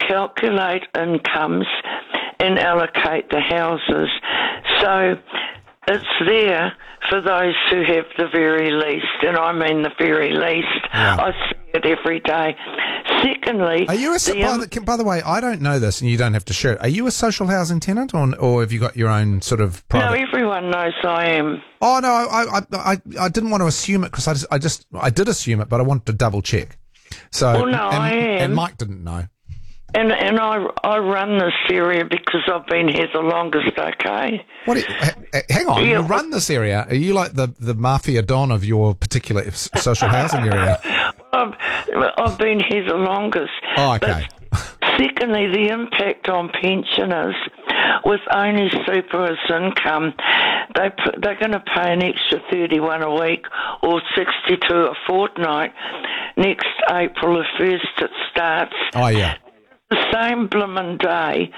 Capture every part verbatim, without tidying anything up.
calculate incomes and allocate the houses. So it's there for those who have the very least, and I mean the very least. Yeah. I see it every day. Secondly, Are you a, the, by, um, the, by the way, I don't know this, and you don't have to share it. Are you a social housing tenant, or, or have you got your own sort of private? no, everyone knows I am. Oh no, I I I, I didn't want to assume it because I just, I just I did assume it, but I wanted to double check. So, Well, no, and, I am. and Mike didn't know. And and I, I run this area because I've been here the longest, okay? What? do you- h- h- hang on, Yeah. you run this area. Are you like the the mafia don of your particular s- social housing area? I've, I've been here the longest. Oh, okay. But secondly, the impact on pensioners with only super as income, they, p- they're going to pay an extra thirty-one a week or sixty-two a fortnight. Next April the first it starts. Oh yeah. The same bloomin' day,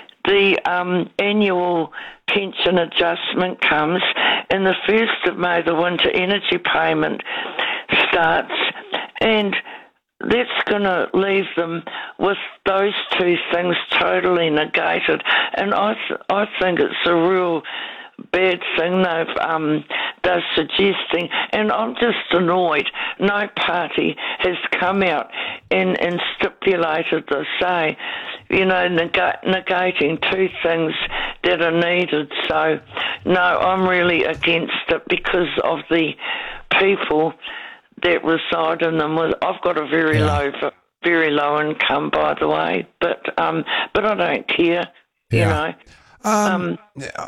the um, annual pension adjustment comes, and the first of May, the winter energy payment starts, and that's going to leave them with those two things totally negated. And I, th- I think it's a real bad thing they've um, they're suggesting, and I'm just annoyed. No party has come out and, and stipulated the say, you know, neg- negating two things that are needed. So, no, I'm really against it because of the people that reside in them. I've got a very Yeah. low, very low income, by the way, but um, but I don't care, you Yeah. know. Um,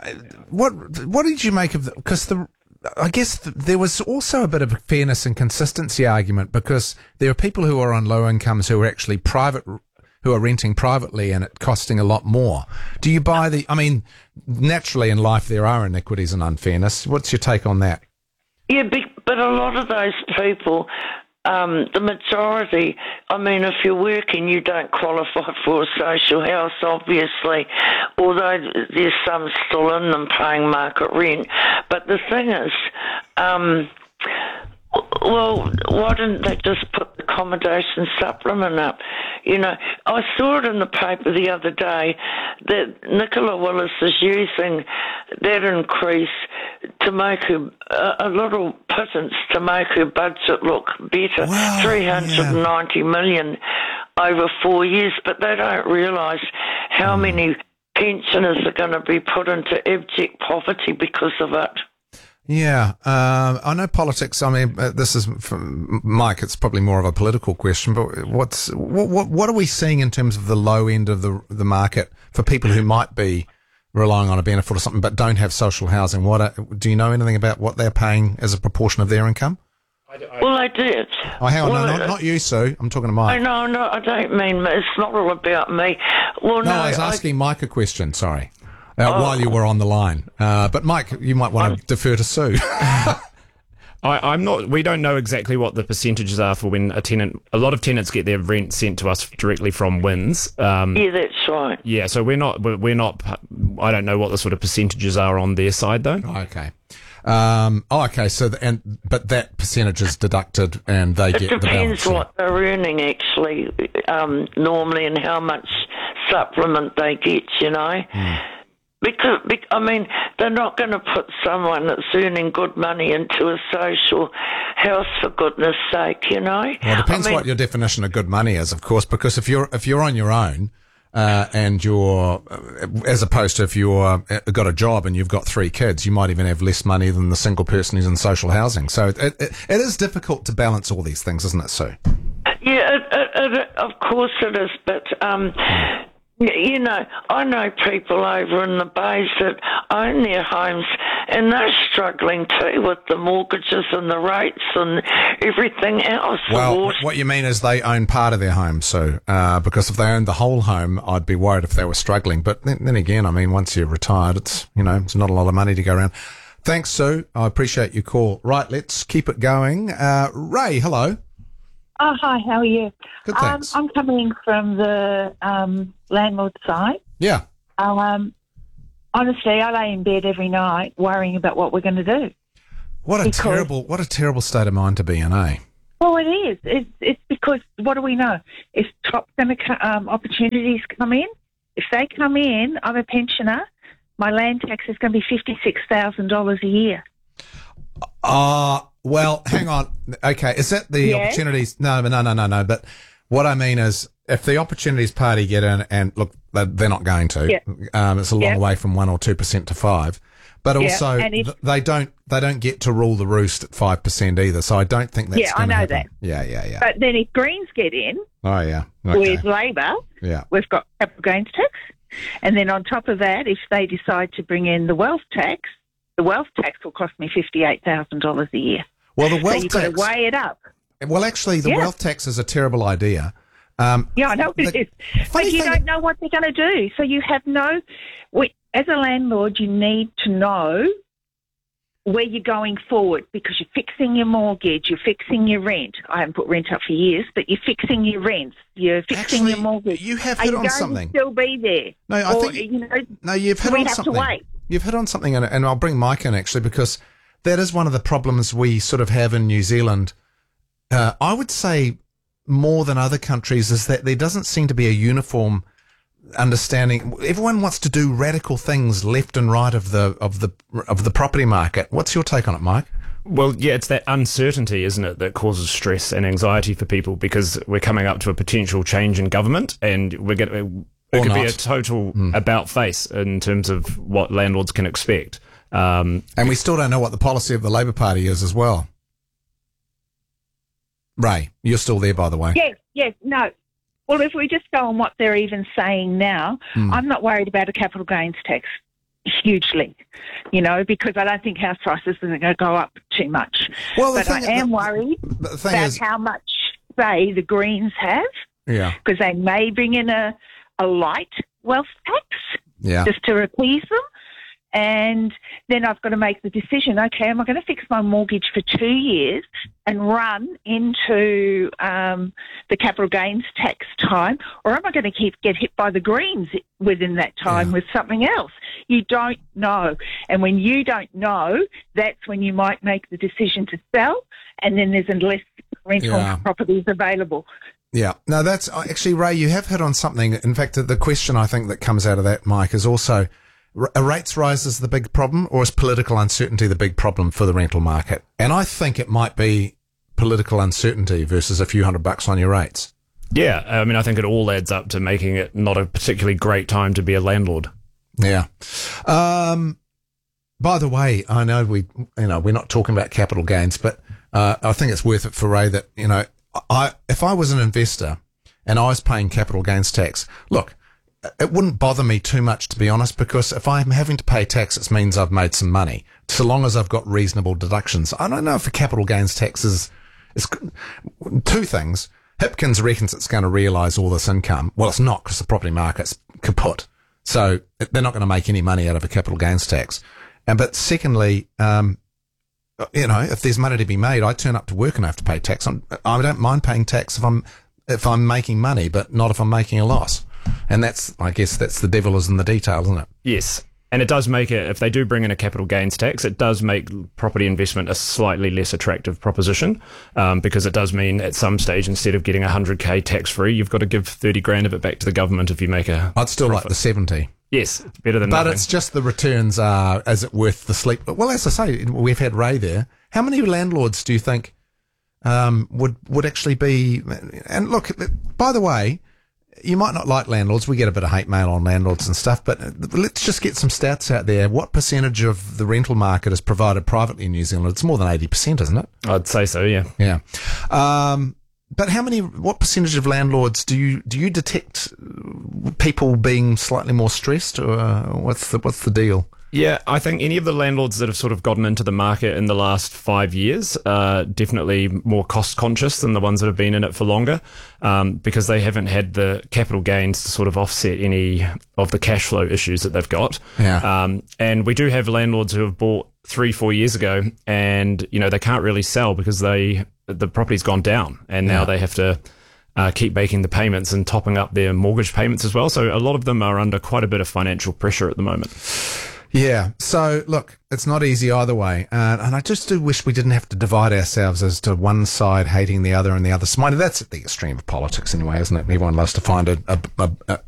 what what did you make of the, because the I guess th- there was also a bit of a fairness and consistency argument because there are people who are on low incomes who are actually private, who are renting privately and it costing a lot more. Do you buy the, I mean, naturally in life there are inequities and unfairness. What's your take on that? Yeah, be- but a lot of those people, um, the majority, I mean, if you're working, you don't qualify for a social house, obviously, although there's some still in them paying market rent. But the thing is, um, well, why didn't they just put the accommodation supplement up? You know, I saw it in the paper the other day that Nicola Willis is using that increase to make her, a, a little pittance to make her budget look better, Wow, three hundred ninety million over four years, but they don't realise how Mm. many pensioners are going to be put into abject poverty because of it. Yeah, um, I know politics. I mean, uh, this is from Mike. It's probably more of a political question, but what's what, what what are we seeing in terms of the low end of the the market for people who might be relying on a benefit or something but don't have social housing? What are, do you know anything about what they're paying as a proportion of their income? I, I, Well, they did. Oh, hang on, Well, no, not, uh, not you, Sue. I'm talking to I Mike. no, no, I don't mean it's not all about me. Well, No, no, I was asking Mike a question. Sorry, uh, Oh. while you were on the line. Uh, but Mike, you might want to defer to Sue. I, I'm not. We don't know exactly what the percentages are for when a tenant. A lot of tenants get their rent sent to us directly from Wins. Um, Yeah, that's right. yeah, so we're not. We're we're not. I don't know what the sort of percentages are on their side though. Okay. Um, oh, okay. So, the, and but that percentage is deducted, and they It get the depends balance. what they're earning actually, um, normally, and how much supplement they get. You know. Because, bec- I mean, they're not going to put someone that's earning good money into a social house, for goodness sake, you know? Well, it depends I mean, what your definition of good money is, of course. Because if you're if you're on your own, uh, and you're, uh, as opposed to if you're uh, got a job and you've got three kids, you might even have less money than the single person who's in social housing. So it it, it is difficult to balance all these things, isn't it, Sue? Yeah, it, it, it, of course it is, but, um, y- you know, I know people over in the bays that own their homes and they're struggling too with the mortgages and the rates and everything else. the Well, water- what you mean is they own part of their home, Sue. Uh, because if they owned the whole home, I'd be worried if they were struggling. But then, then again, I mean, once you're retired, it's, you know, it's not a lot of money to go around. Thanks, Sue. I appreciate your call. Right, let's keep it going. Uh, Ray, hello. Oh, hi, how are you? Good, Um, thanks. I'm coming from the um, landlord side. Yeah. Um, honestly, I lay in bed every night worrying about what we're going to do. What a Because- terrible, what a terrible state of mind to be in, eh? Well, it is. It's, it's because, what do we know? If top gonna, um, opportunities come in, if they come in, I'm a pensioner, my land tax is going to be fifty-six thousand dollars a year. Uh, well, hang on. Okay, is that the Yes. opportunities? No, no, no, no, no. But what I mean is, if the Opportunities Party get in, and look, they're they're not going to. Yeah. Um, it's a long Yeah. way from one or two percent to five. But Yeah, also, and if- th- they don't they don't get to rule the roost at five percent either. So I don't think that's. Yeah, I gonna know happen. that. Yeah, yeah, yeah. But then if Greens get in oh yeah. Okay. with Labor, Yeah. we've got capital gains tax. And then on top of that, if they decide to bring in the wealth tax, the wealth tax will cost me fifty-eight thousand dollars a year. Well, the So wealth you've got tax. to weigh it up. Well, actually, the Yeah. wealth tax is a terrible idea. Um, Yeah, I know it The is. funny But you thing- don't know what they're going to do. So you have no... We, as a landlord, you need to know where you're going forward because you're fixing your mortgage, you're fixing your rent. I haven't put rent up for years, but you're fixing your rents, you're fixing Actually, your mortgage. you have Are hit you on going something. to still be there? No, I or, think- you know, No, you've hit we on have to something. wait. You've hit on something, and, and I'll bring Mike in actually because that is one of the problems we sort of have in New Zealand. Uh, I would say more than other countries is that there doesn't seem to be a uniform understanding. Everyone wants to do radical things left and right of the of the of the property market. What's your take on it, Mike? Well, yeah, it's that uncertainty, isn't it, that causes stress and anxiety for people because we're coming up to a potential change in government and we're going to, it Or could be not. a total about face in terms of what landlords can expect. Um, And we still don't know what the policy of the Labor Party is as well. Ray, you're still there, by the way. Yes, yes, no. Well, if we just go on what they're even saying now, Hmm. I'm not worried about a capital gains tax hugely, you know, because I don't think house prices are going to go up too much. Well, the but I thing- am the- worried But the thing about is, how much say the Greens have, yeah, because they may bring in a, a light wealth tax yeah. just to appease them. And then I've got to make the decision, okay, am I going to fix my mortgage for two years and run into um, the capital gains tax time, or am I going to keep get hit by the Greens within that time Yeah. with something else? You don't know. And when you don't know, that's when you might make the decision to sell, and then there's less rental Yeah. properties available. Yeah, no, that's actually, Ray, you have hit on something. In fact, the question I think that comes out of that, Mike, is also r- are rates rises the big problem, or is political uncertainty the big problem for the rental market? And I think it might be political uncertainty versus a few hundred bucks on your rates. yeah, I mean, I think it all adds up to making it not a particularly great time to be a landlord. Yeah. Um, by the way, I know we, you know, we're not talking about capital gains, but uh, I think it's worth it for Ray that, you know, I if I was an investor and I was paying capital gains tax, look, it wouldn't bother me too much, to be honest, because if I'm having to pay tax, it means I've made some money, so long as I've got reasonable deductions. I don't know if a capital gains tax is, is two things. Hipkins reckons it's going to realise all this income. Well, it's not, because the property market's kaput. So they're not going to make any money out of a capital gains tax. And but secondly, um, you know, if there's money to be made, I turn up to work and I have to pay tax. I'm, I don't mind paying tax if I'm if I'm making money, but not if I'm making a loss. And that's, I guess, that's the devil is in the detail, isn't it? Yes. And it does make it, if they do bring in a capital gains tax, it does make property investment a slightly less attractive proposition um, because it does mean at some stage, instead of getting one hundred K tax free, you've got to give thirty grand of it back to the government if you make a. I'd still profit. like the seventy. Yes, it's better than But nothing. it's just the returns are, is it worth the sleep? Well, as I say, we've had Ray there. How many landlords do you think um, would would actually be? And look, by the way, you might not like landlords. We get a bit of hate mail on landlords and stuff, but let's just get some stats out there. What percentage of the rental market is provided privately in New Zealand? It's more than eighty percent, isn't it? I'd say so, yeah. Yeah. Um, but how many, what percentage of landlords do you, do you detect people being slightly more stressed, or uh, what's the, what's the deal? Yeah, I think any of the landlords that have sort of gotten into the market in the last five years are definitely more cost conscious than the ones that have been in it for longer, um, because they haven't had the capital gains to sort of offset any of the cash flow issues that they've got. Yeah. Um, and we do have landlords who have bought three, four years ago, and you know they can't really sell because they the property's gone down, and now Yeah. they have to. Uh, keep making the payments and topping up their mortgage payments as well. So a lot of them are under quite a bit of financial pressure at the moment. Yeah. So, look, it's not easy either way. Uh, and I just do wish we didn't have to divide ourselves as to one side hating the other and the other smiling. That's at the extreme of politics anyway, isn't it? Everyone loves to find a, a, a,